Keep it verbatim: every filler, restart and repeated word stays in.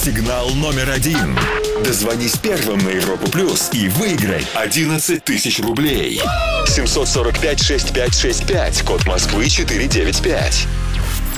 Сигнал номер один. Дозвонись первым на Европу Плюс и выиграй одиннадцать тысяч рублей. семь сорок пять шесть пять шесть пять, код Москвы четыреста девяносто пять.